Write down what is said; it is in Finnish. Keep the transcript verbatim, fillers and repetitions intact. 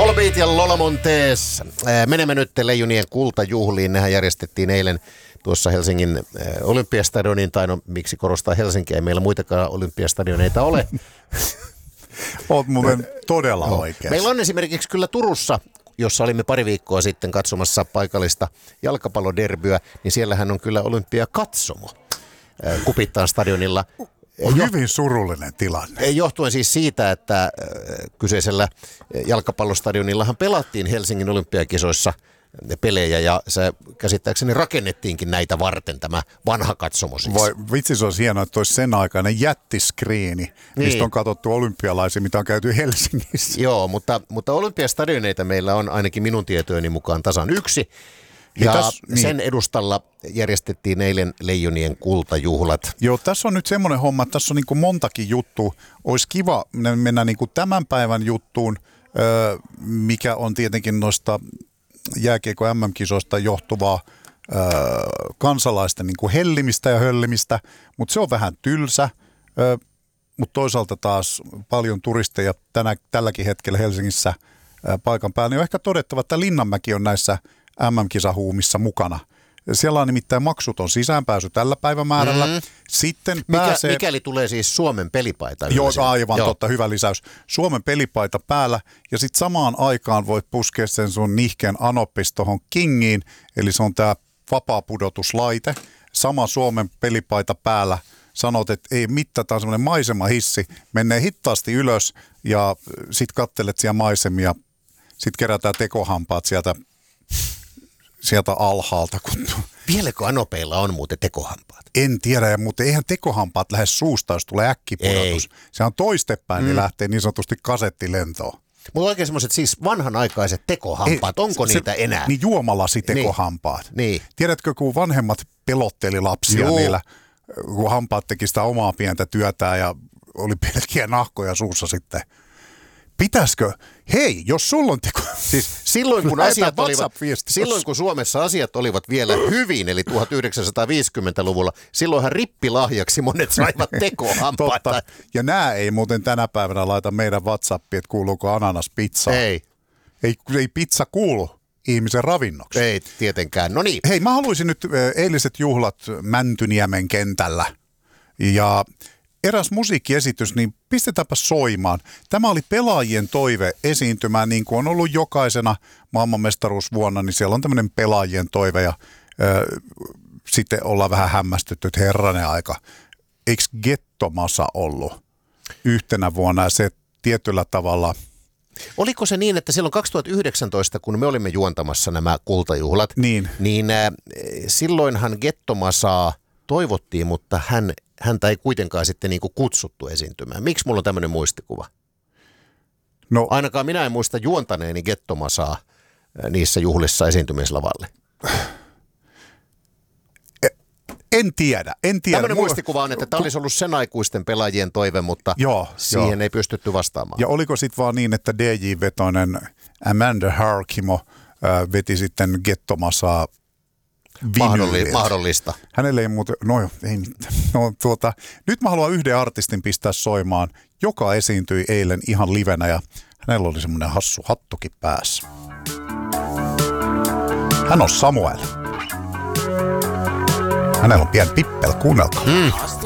Volbeat ja Lola Montez. Menemme nyt Leijonien kultajuhliin. Nehän järjestettiin eilen tuossa Helsingin Olympiastadionin, tai no miksi korostaa Helsinkiä, ei meillä muitakaan olympiastadioneita ole. Oot muuten todella no. oikeassa. Meillä on esimerkiksi kyllä Turussa, jossa olimme pari viikkoa sitten katsomassa paikallista jalkapalloderbyä, niin siellähän on kyllä olympiakatsomo Kupittaan stadionilla. On hyvin surullinen tilanne. Johtuen siis siitä, että kyseisellä jalkapallostadionillahan pelattiin Helsingin olympiakisoissa pelejä ja se käsittääkseni rakennettiinkin näitä varten, tämä vanha katsomo siis. Voi vitsi, se olisi hienoa, että olisi sen aikainen jättiskriini, niin. Mistä on katsottu olympialaisia, mitä on käyty Helsingissä. Joo, mutta, mutta olympiastadioneita meillä on ainakin minun tietojeni mukaan tasan yksi. Ja täs, niin. Sen edustalla järjestettiin eilen Leijonien kultajuhlat. Joo, tässä on nyt semmoinen homma, että tässä on niin kuin montakin juttua. Olisi kiva mennä niin kuin tämän päivän juttuun, mikä on tietenkin noista jääkiekko M M-kisoista johtuvaa kansalaisten niin kuin hellimistä ja höllimistä, mutta se on vähän tylsä. Mutta toisaalta taas paljon turisteja tänä, tälläkin hetkellä Helsingissä paikan päällä. Niin on ehkä todettava, että Linnanmäki on näissä M M-kisahuumissa mukana. Siellä on nimittäin maksuton sisäänpääsy tällä päivämäärällä. Mm. Sitten Mikä, pääsee... Mikäli tulee siis Suomen pelipaita. Joo, aivan Joo. totta, hyvä lisäys. Suomen pelipaita päällä ja sitten samaan aikaan voit puskea sen sun nihkeen anoppis tohon kingiin, eli se on tää vapaapudotuslaite. Sama Suomen pelipaita päällä. Sanot, että ei mitään, tämä on semmoinen maisemahissi. Menee hittaasti ylös ja sit kattelet siellä maisemia. Sitten kerätään tekohampaat sieltä sieltä alhaalta. Kun... Vieläkö anopeilla on muuten tekohampaat? En tiedä, mutta eihän tekohampaat lähde suusta, jos tulee äkkipudotus. Ei. Se on toistepäin, mm. niin lähtee niin sanotusti kasettilentoon. Mutta oikein semmoiset siis vanhanaikaiset tekohampaat, Ei, onko se, niitä enää? Niin juomalasitekohampaat. Niin. Tiedätkö, kun vanhemmat pelotteli lapsia Joo. niillä, kun hampaat teki sitä omaa pientä työtään ja oli pelkkiä nahkoja suussa sitten. Pitäisikö? Hei, jos sulla on teko... Siis silloin kun, asiat olivat, silloin kun Suomessa asiat olivat vielä hyvin, eli tuhatyhdeksänsataaviisikymmentäluvulla, silloinhan rippilahjaksi monet saivat tekohampaita. Totta. Ja nämä ei muuten tänä päivänä laita meidän WhatsAppiin, että kuuluuko ananas pizzaa. Ei. Ei, ei pizza kuulu ihmisen ravinnoksi. Ei tietenkään. No niin. Hei, mä haluaisin nyt eiliset juhlat Mäntyniemen kentällä ja... Eräs musiikkiesitys, niin pistetäänpä soimaan. Tämä oli pelaajien toive esiintymään, niin kuin on ollut jokaisena maailmanmestaruusvuonna, niin siellä on tämmöinen pelaajien toive ja ö, sitten ollaan vähän hämmästytty, että herranen aika. Eikö Gettomasa ollut yhtenä vuonna ja se tietyllä tavalla... Oliko se niin, että silloin kaksituhattayhdeksäntoista, kun me olimme juontamassa nämä kultajuhlat, niin, niin äh, silloinhan Gettomasaa toivottiin, mutta hän... häntä ei kuitenkaan sitten niin kuin kutsuttu esiintymään. Miksi mulla on tämmöinen muistikuva? No, ainakaan minä en muista juontaneeni Gettomasaa niissä juhlissa esiintymislavalle. En tiedä, en tiedä. Tämmöinen muistikuva on, että tämä olisi ollut sen aikuisten pelaajien toive, mutta joo, siihen joo. ei pystytty vastaamaan. Ja oliko sitten vaan niin, että D J-vetoinen Amanda Harkimo äh, veti sitten Gettomasaa Mahdolli, mahdollista. Hänelle ei muuten, no ei mitään. No, tuota, nyt mä haluan yhden artistin pistää soimaan, joka esiintyi eilen ihan livenä ja hänellä oli semmoinen hassu hattukin päässä. Hän on Samuel. Hänellä on pieni pippel, kuunnelkaa. Mm.